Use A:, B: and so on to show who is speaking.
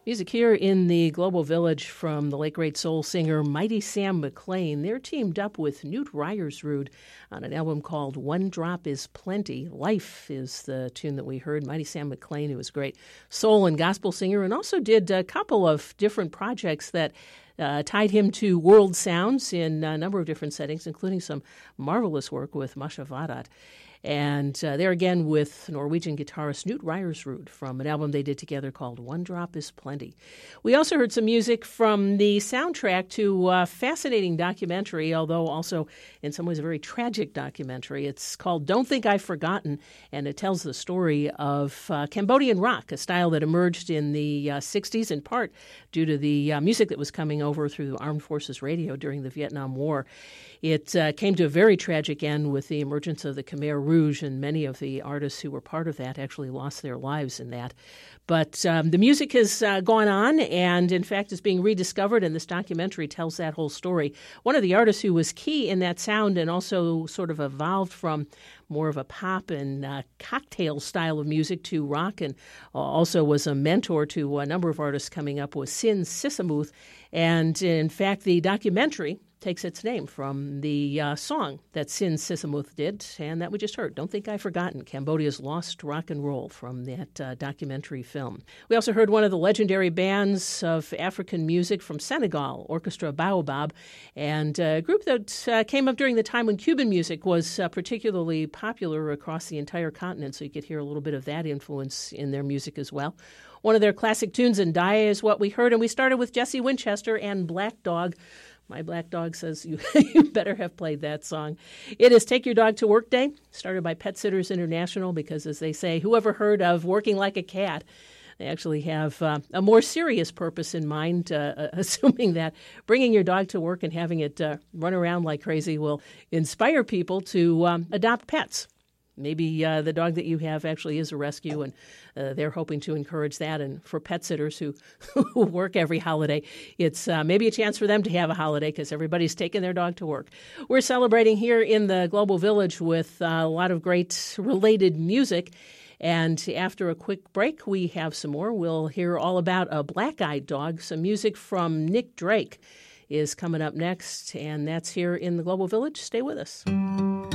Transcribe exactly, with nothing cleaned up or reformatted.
A: Music here in the Global Village from the late great soul singer Mighty Sam McClain. They're teamed up with Newt Ryersrud on an album called One Drop is Plenty. Life is the tune that we heard. Mighty Sam McClain, who was a great soul and gospel singer, and also did a couple of different projects that uh, tied him to world sounds in a number of different settings, including some marvelous work with Masha Vadat. And uh, there again with Norwegian guitarist Newt Ryersrud from an album they did together called One Drop is Plenty. We also heard some music from the soundtrack to a fascinating documentary, although also in some ways a very tragic documentary. It's called Don't Think I've Forgotten, and it tells the story of uh, Cambodian rock, a style that emerged in the uh, sixties in part due to the uh, music that was coming over through Armed Forces Radio during the Vietnam War. It uh, came to a very tragic end with the emergence of the Khmer Rouge, and many of the artists who were part of that actually lost their lives in that. But um, the music has uh, gone on and, in fact, is being rediscovered, and this documentary tells that whole story. One of the artists who was key in that sound and also sort of evolved from more of a pop and uh, cocktail style of music to rock, and uh, also was a mentor to a number of artists coming up, was Sin Sisamuth. And, in fact, the documentary takes its name from the uh, song that Sin Sisamuth did, and that we just heard, Don't Think I've Forgotten, Cambodia's Lost Rock and Roll, from that uh, documentary film. We also heard one of the legendary bands of African music from Senegal, Orchestra Baobab, and a group that uh, came up during the time when Cuban music was uh, particularly popular across the entire continent, so you could hear a little bit of that influence in their music as well. One of their classic tunes, Ndaya, is what we heard, and we started with Jesse Winchester and Black Dog. My black dog says you, you better have played that song. It is Take Your Dog to Work Day, started by Pet Sitters International, because, as they say, whoever heard of working like a cat? They actually have uh, a more serious purpose in mind, uh, assuming that bringing your dog to work and having it uh, run around like crazy will inspire people to um, adopt pets. Maybe uh, the dog that you have actually is a rescue, and uh, they're hoping to encourage that. And for pet sitters who, who work every holiday, it's uh, maybe a chance for them to have a holiday because everybody's taking their dog to work. We're celebrating here in the Global Village with uh, a lot of great related music. And after a quick break, we have some more. We'll hear all about a black-eyed dog. Some music from Nick Drake is coming up next, and that's here in the Global Village. Stay with us.